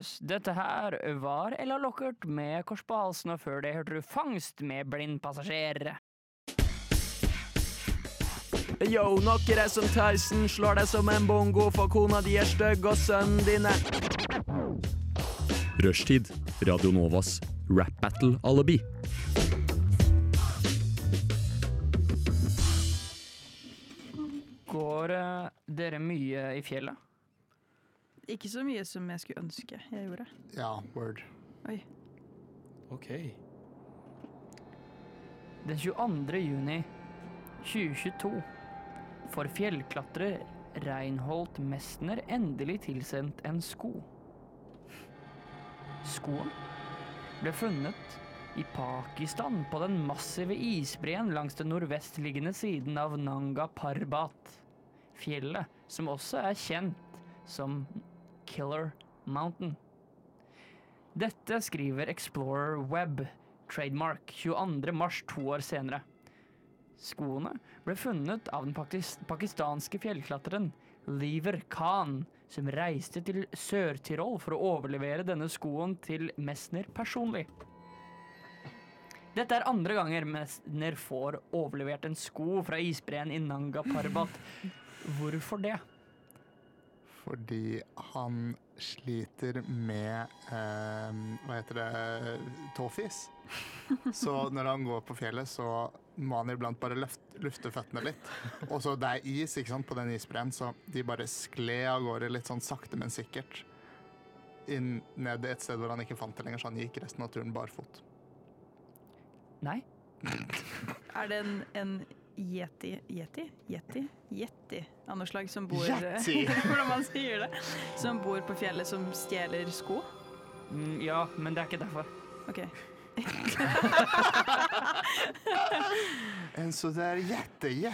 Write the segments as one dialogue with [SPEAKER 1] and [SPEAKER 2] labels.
[SPEAKER 1] Dette her var Ella Lockert med kors på halsen, og før det hørte du Fangst med Blind passasjer.
[SPEAKER 2] Yo, nokker deg som Tyson, slår deg som en bongo, for kona di er støgg og sønnen din er
[SPEAKER 3] Rushtid, Radio Novas Rap Battle Alibi.
[SPEAKER 1] Går dere mye i fjellet?
[SPEAKER 4] Ikke så mye som jeg skulle ønske jeg gjorde.
[SPEAKER 5] Ja, word.
[SPEAKER 4] Oi.
[SPEAKER 2] Ok.
[SPEAKER 1] Den 22. juni 2022 får fjellklatrer Reinhold Messner endelig tilsendt en sko. Skoen ble funnet i Pakistan på den massive isbreen langs den nordvestliggende siden av Nanga Parbat. Fjellet som også er kjent som Killer Mountain. Dette skriver Explorer Web Trademark 22. mars 2 år senere. Skoene ble funnet av den pakistanske fjellklatreren Lever Khan, som reiste til Sør-Tirol for å overlevere denne skoen til Messner personlig. Dette er andre ganger Messner får overlevert en sko fra isbreen i Nanga Parbat. Hvorfor det?
[SPEAKER 5] Fordi han sliter med hva heter det, tåfis. Så når han går på fjellet, så må han iblant bare lufte føttene litt. Og så det er is, ikke sant, på den isbreen, så de bare skled av gårde litt sånn sakte, men sikkert. Ned et sted hvor han ikke fant det lenger, så han gikk resten av turen barfot.
[SPEAKER 1] Nei.
[SPEAKER 4] Er det en yeti av noe slag som bor
[SPEAKER 5] Yeti!
[SPEAKER 4] hvordan man sier det, som bor på fjellet som stjeler sko?
[SPEAKER 1] Ja, men det er ikke derfor.
[SPEAKER 4] Ok.
[SPEAKER 5] En så der yeti.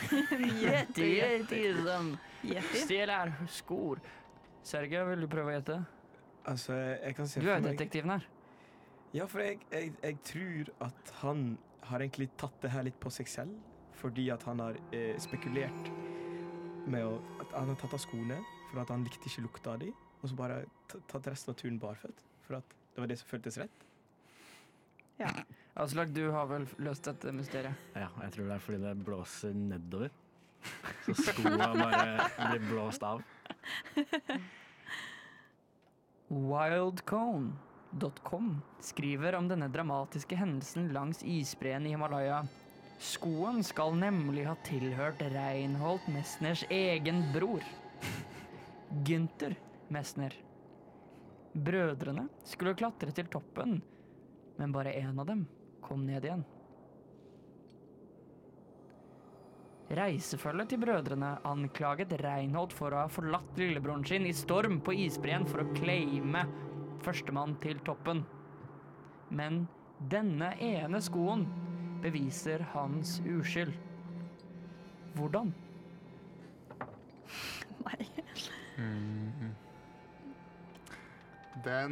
[SPEAKER 1] Yeti som
[SPEAKER 4] Yeti?
[SPEAKER 1] stjeler skor. Sergej, vil du prøve å gjette?
[SPEAKER 2] Altså, jeg kan se
[SPEAKER 1] Du er
[SPEAKER 2] for meg...
[SPEAKER 1] detektiven her.
[SPEAKER 2] Ja, for jeg tror at han har egentlig tatt det her litt på seg selv, fordi at han har spekulert med at han har tatt av skoene, for at han likte ikke lukta av de, og så bare tatt resten av turen barføtt, for at det var det som føltes rett.
[SPEAKER 4] Ja.
[SPEAKER 1] Aslak, du har vel løst dette mysteriet?
[SPEAKER 6] Ja, jeg tror det er fordi det blåser nedover. Så skoene bare blir blåst av.
[SPEAKER 1] Wildcone.com skriver om denne dramatiske hendelsen langs isbreen i Himalaya. Skoen skal nemlig ha tilhørt Reinhold Messners egen bror, Günther Messner. Brødrene skulle klatre til toppen, men bare en av dem kom ned igjen. Reisefølget til brødrene anklaget Reinhold for å ha forlatt lillebroren sin i storm på isbreen for å claime førstemann til toppen. Men denne ene skoen beviser hans uskyld. Hvordan?
[SPEAKER 4] Nei.
[SPEAKER 5] Den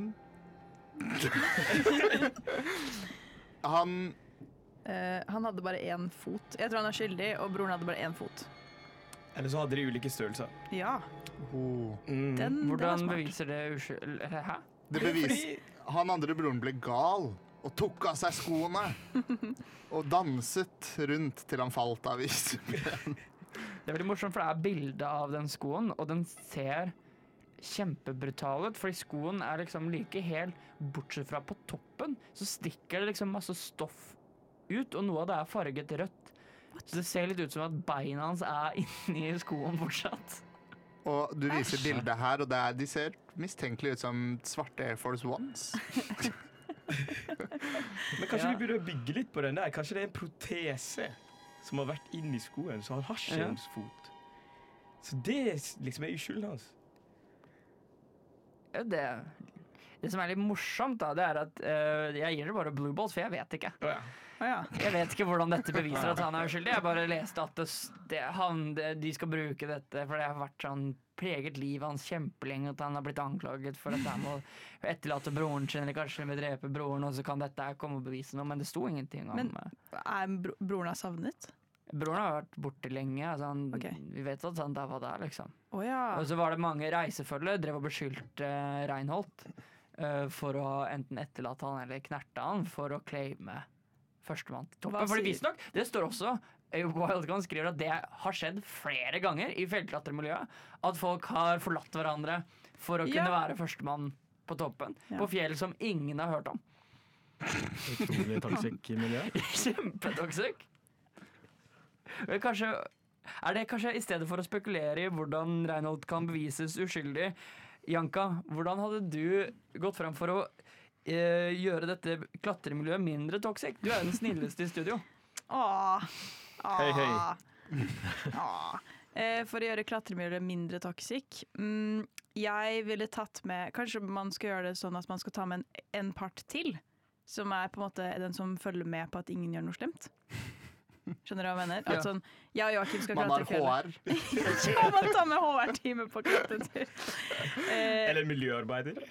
[SPEAKER 5] Han
[SPEAKER 4] hadde bare én fot. Jeg tror han er skyldig, og broren hadde bare én fot.
[SPEAKER 2] Eller så hadde de ulike størrelser.
[SPEAKER 4] Ja,
[SPEAKER 2] Mm.
[SPEAKER 4] den var
[SPEAKER 1] Hvordan
[SPEAKER 4] smart.
[SPEAKER 1] beviser det uskyld? Hæ?
[SPEAKER 5] Det beviser han andre broren ble gal og tok av seg skoene og danset rundt til han falt av isbreen.
[SPEAKER 1] Det er veldig morsomt, for det er bilde av den skoen, og den ser kjempebrutal ut, fordi skoen er liksom like hel, bortsett fra på toppen, så stikker det liksom masse stoff ut, og noe av det er farget rødt. Så det ser litt ut som at beina hans er inni skoen fortsatt.
[SPEAKER 5] Og du viser bildet her, og de ser mistenkelig ut som svarte Air Force Ones.
[SPEAKER 2] Men kanskje vi burde bygge litt på den der? Kanskje det er en protese som har vært inn i skoen, så han har ikke en fot. Så det liksom er uskylden hans.
[SPEAKER 1] Det som er litt morsomt da, det er at jeg gir det bare blue balls, for jeg vet ikke. Jeg vet ikke hvordan dette beviser at han er uskyldig. Jeg bare leste at de skal bruke dette, for det har vært sånn preget livet hans kjempelenge, at han har blitt anklaget for at han må etterlate broren sin, eller kanskje med drepe broren, og så kan dette komme og bevise noe, men det sto ingenting om...
[SPEAKER 4] Men er broren har savnet?
[SPEAKER 1] Broren har vært borte lenge. Altså
[SPEAKER 4] Ok.
[SPEAKER 1] Vi vet at han der var der, liksom.
[SPEAKER 4] Ja.
[SPEAKER 1] Og så var det mange reisefølge drev og beskyldte Reinholdt for å enten etterlate han eller knerte han for å claime førstemann til toppen.
[SPEAKER 4] Hva
[SPEAKER 1] For
[SPEAKER 4] sier-
[SPEAKER 1] visstnok, det står også Wildgun skriver at det har skjedd flere ganger i fjellklatremiljøet. At folk har forlatt hverandre for å kunne
[SPEAKER 4] Ja.
[SPEAKER 1] være førstemann på toppen.
[SPEAKER 4] Ja.
[SPEAKER 1] På fjell som ingen har hørt om.
[SPEAKER 6] Utrolig toxic miljø.
[SPEAKER 1] Kjempetoxic. Kanskje er det kanskje i stedet for å spekulere i hvordan Reinholdt kan bevises uskyldig, Janka, hvordan hadde du gått frem for å gjøre dette klatremiljøet mindre toxic? Du er jo den snilleste i studio.
[SPEAKER 4] Åh.
[SPEAKER 2] Hei, hei.
[SPEAKER 4] Åh. For å gjøre klatremiljøet mindre toxic, jeg ville tatt med, kanskje man skal gjøre det sånn at man skal ta med en part til, som er på en måte den som følger med på at ingen gjør noe slemt. Skjønner du hva jeg mener? At sånn, jeg og Joakim skal
[SPEAKER 5] Man
[SPEAKER 4] klatre
[SPEAKER 5] har
[SPEAKER 4] fjellet.
[SPEAKER 5] HR.
[SPEAKER 4] Ja, man tar med HR-time på klatretur.
[SPEAKER 2] Eller miljøarbeider.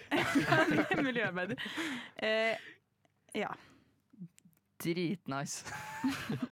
[SPEAKER 4] Miljøarbeider. Ja.
[SPEAKER 1] Dritnice.